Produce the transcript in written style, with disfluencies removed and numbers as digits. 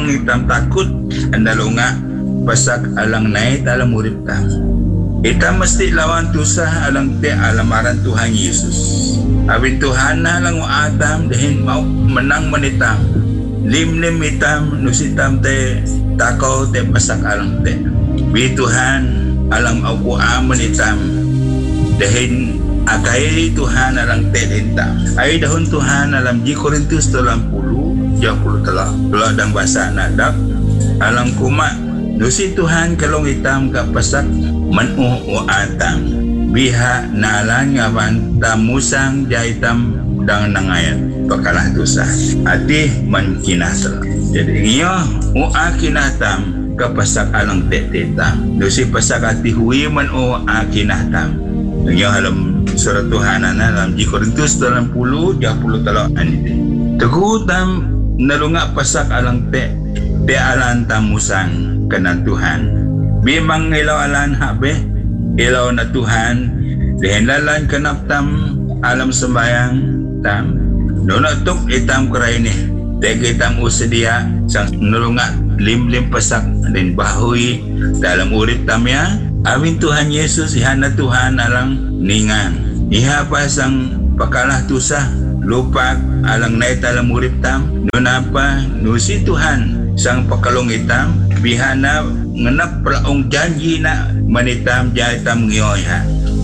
memang itam takut andalunga pasak alang naik dalam murid tam. Itam mesti lawan tusah alang te alamaran Tuhan Yesus. Abin Tuhan na lang atam dahin mau menang menitam. Lim itam nusitam te takaw te pasak alang te. Bi Tuhan alang aku aman itam dahin akay Tuhan alang te dintam. Ay dahon Tuhan alam di Korintus 30 telah dan bahasa nadak alang kuma nusi Tuhan kalong itam kapasak manuh o atam biha nalan ngawan tamusang jaitam dang nangayat pakalah tusah ati mankinasal. Jadi iyo o akinatam kapasak alang tetetam nusi pasak ati hui man o akinatam. Iyo alam surat Tuhan alam di Korintus 30 telah anite tegutam nalunga pasak alang te alan tamusan kana Tuhan. Bimang ilaw alan habe ilaw na Tuhan dihenlalan kanap tam alam sembayang tam nonatok itam karaini tege tam usedia sang nulunga lim pasak din bahoy dalam urip tamya amin Tuhan Yesus ihana Tuhan alang ningan iha pasang pakalah tusah lupak alang naik dalam urip tam nunapa nusi Tuhan sang pakalong itam bihana ngenap pelaong janji na manitam jaitam ngioy ha